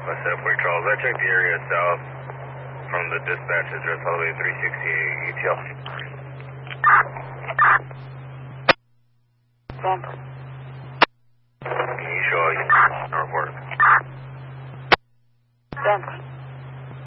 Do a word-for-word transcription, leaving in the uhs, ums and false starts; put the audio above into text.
West seven forty Charles. I checked the area south from the dispatch address all the way to three sixty-eight E T L. Denver.